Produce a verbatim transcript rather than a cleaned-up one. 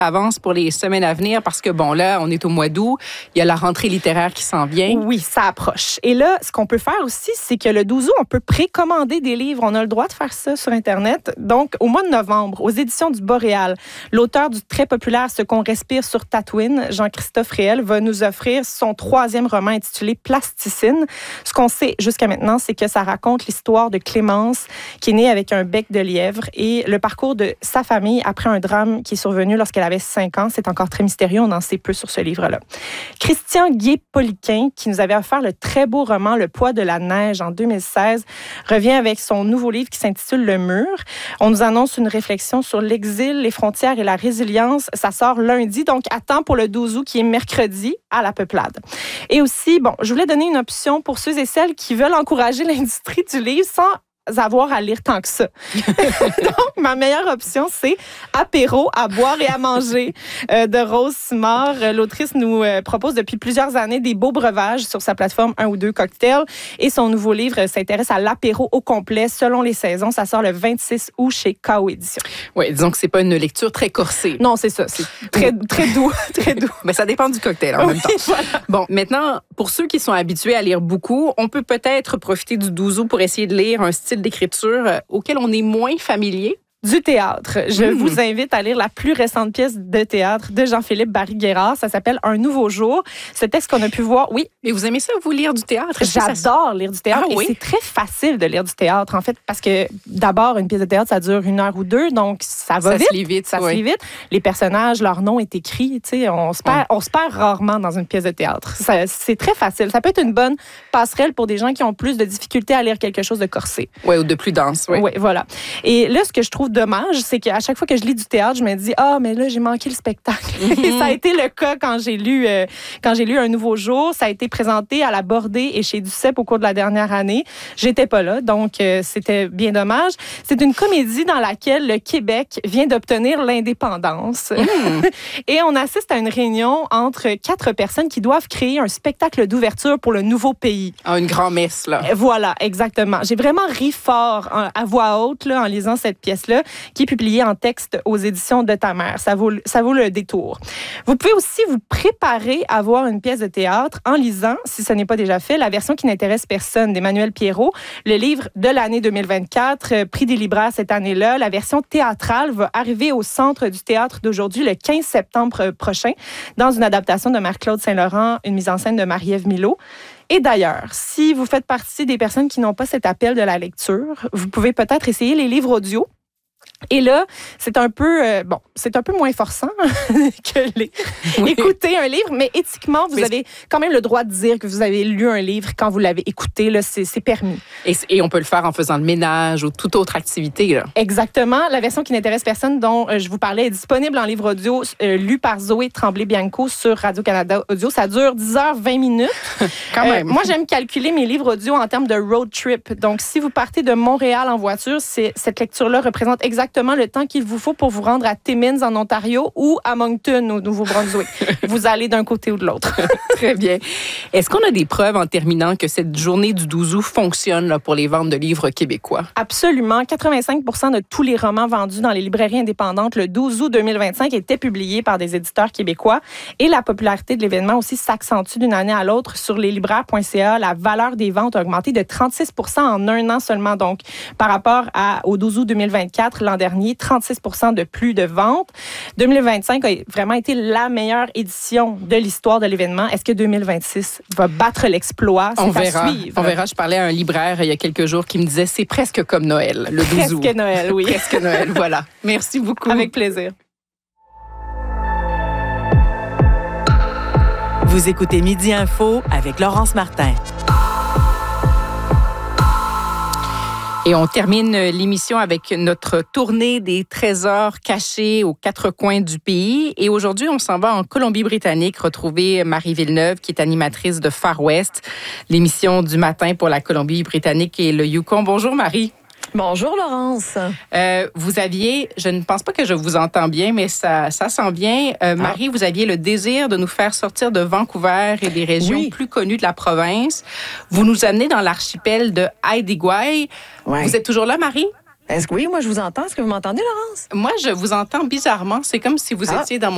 avance pour les semaines à venir parce que, bon, là, on est au mois d'août. Il y a la rentrée littéraire qui s'en vient. Oui, ça approche. Et là, ce qu'on peut faire aussi, c'est que le douze août, on peut précommander des livres. On a le droit de faire ça sur Internet. Donc, au mois de novembre, aux éditions du Boréal, l'auteur du très populaire Ce qu'on respire sur Tatooine, Jean-Christophe Réel, va nous offrir son troisième roman intitulé Plasticine. Ce qu'on sait jusqu'à maintenant, c'est que ça raconte l'histoire de Clémence, qui est née avec un bec de lièvre, et le parcours de sa famille après un drame qui est survenu lorsqu'elle avait cinq ans. C'est encore très mystérieux, on en sait peu sur ce livre-là. Christian Gué-Poliquin, qui nous avait offert le très beau roman Le poids de la neige en deux mille seize, revient avec son nouveau livre qui s'intitule Le mur. On nous annonce une réflexion sur l'exil, les frontières et la résilience. Ça sort lundi, donc à temps pour le douze août, qui est mercredi à la Peuplade. Et aussi, bon, je voulais donner une option pour ceux et celles qui veulent encourager l'industrie du livre sans avoir à lire tant que ça. Donc, ma meilleure option, c'est Apéro à boire et à manger euh, de Rose Simard. L'autrice nous euh, propose depuis plusieurs années des beaux breuvages sur sa plateforme un ou deux cocktails. Et son nouveau livre s'intéresse à l'apéro au complet selon les saisons. Ça sort le vingt-six août chez K O Éditions. Oui, disons que c'est pas une lecture très corsée. Non, c'est ça. C'est très, très doux. Très doux. Mais ça dépend du cocktail en oui, même temps. Voilà. Bon, maintenant, pour ceux qui sont habitués à lire beaucoup, on peut peut-être profiter du douze août pour essayer de lire un style d'écriture auquel on est moins familier. Du théâtre. Je mmh. vous invite à lire la plus récente pièce de théâtre de Jean-Philippe Barry-Guerrard. Ça s'appelle Un nouveau jour. Ce texte qu'on a pu voir, oui. Mais vous aimez ça, vous, lire du théâtre? J'adore ça... lire du théâtre. Ah, oui? Et c'est très facile de lire du théâtre, en fait, parce que d'abord, une pièce de théâtre, ça dure une heure ou deux, donc ça va ça vite. Se lit vite. Ça oui. se lit vite. Les personnages, leur nom est écrit. Tu sais, on se perd, ouais. on se perd rarement dans une pièce de théâtre. Ça, c'est très facile. Ça peut être une bonne passerelle pour des gens qui ont plus de difficultés à lire quelque chose de corsé. Oui, ou de plus dense. Oui, ouais, voilà. Et là, ce que je trouve dommage, c'est que à chaque fois que je lis du théâtre, je me dis ah mais là j'ai manqué le spectacle. Mm-hmm. Et ça a été le cas quand j'ai lu euh, quand j'ai lu Un nouveau jour. Ça a été présenté à la Bordée et chez Duceppe au cours de la dernière année. J'étais pas là, donc euh, c'était bien dommage. C'est une comédie dans laquelle le Québec vient d'obtenir l'indépendance mm. et on assiste à une réunion entre quatre personnes qui doivent créer un spectacle d'ouverture pour le nouveau pays. Ah, une grand-messe là. Voilà, exactement. J'ai vraiment ri fort hein, à voix haute là, en lisant cette pièce-là, qui est publiée en texte aux éditions de ta mère. Ça vaut, ça vaut le détour. Vous pouvez aussi vous préparer à voir une pièce de théâtre en lisant, si ce n'est pas déjà fait, la version qui n'intéresse personne d'Emmanuel Pierrot, le livre de l'année deux mille vingt-quatre, prix des libraires cette année-là. La version théâtrale va arriver au Centre du théâtre d'aujourd'hui le quinze septembre prochain, dans une adaptation de Marc-Claude Saint-Laurent, une mise en scène de Marie-Ève Milot. Et d'ailleurs, si vous faites partie des personnes qui n'ont pas cet appel de la lecture, vous pouvez peut-être essayer les livres audio. Et là, c'est un peu euh, bon, c'est un peu moins forçant que lire. Oui. Écouter un livre, mais éthiquement, vous mais avez quand même le droit de dire que vous avez lu un livre quand vous l'avez écouté. Là, c'est, c'est permis. Et, et on peut le faire en faisant le ménage ou toute autre activité. Là. Exactement. La version qui n'intéresse personne, dont euh, je vous parlais, est disponible en livre audio, euh, lu par Zoé Tremblay-Bianco sur Radio-Canada Audio. Ça dure dix heures vingt minutes. Quand même. Euh, moi, j'aime calculer mes livres audio en termes de road trip. Donc, si vous partez de Montréal en voiture, c'est, cette lecture-là représente exactement le temps qu'il vous faut pour vous rendre à Timmins en Ontario ou à Moncton au Nouveau-Brunswick. Vous allez d'un côté ou de l'autre. Très bien. Est-ce qu'on a des preuves en terminant que cette journée du douze août fonctionne là, pour les ventes de livres québécois? Absolument. quatre-vingt-cinq pour cent de tous les romans vendus dans les librairies indépendantes le douze août deux mille vingt-cinq étaient publiés par des éditeurs québécois. Et la popularité de l'événement aussi s'accentue d'une année à l'autre. Sur leslibraires point c a, la valeur des ventes a augmenté de trente-six pour cent en un an seulement. Donc, par rapport à, au douze août deux mille vingt-quatre, l'an dernier, trente-six pour cent de plus de ventes. deux mille vingt-cinq a vraiment été la meilleure édition de l'histoire de l'événement. Est-ce que deux mille vingt-six va battre l'exploit? C'est on verra. à suivre. On verra. Je parlais à un libraire il y a quelques jours qui me disait c'est presque comme Noël, le douze août. Presque Noël, oui. Presque Noël, voilà. Merci beaucoup. Avec plaisir. Vous écoutez Midi Info avec Laurence Martin. Et on termine l'émission avec notre tournée des trésors cachés aux quatre coins du pays. Et aujourd'hui, on s'en va en Colombie-Britannique retrouver Marie Villeneuve, qui est animatrice de Far West, l'émission du matin pour la Colombie-Britannique et le Yukon. Bonjour Marie. Bonjour Laurence. Euh, vous aviez, je ne pense pas que je vous entends bien, mais ça, ça sent bien. Euh, Marie, ah. vous aviez le désir de nous faire sortir de Vancouver et des régions oui. plus connues de la province. Vous nous amenez dans l'archipel de Haida-Gwaii. Ouais. Vous êtes toujours là, Marie? Est-ce que oui, moi je vous entends. Est-ce que vous m'entendez, Laurence? Moi, je vous entends bizarrement. C'est comme si vous ah. étiez dans mon